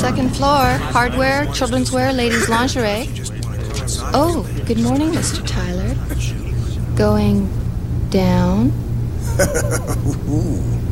second floor. Hardware, children's wear, ladies' lingerie. Oh, good morning, Mr. Tyler. Going down? Ooh.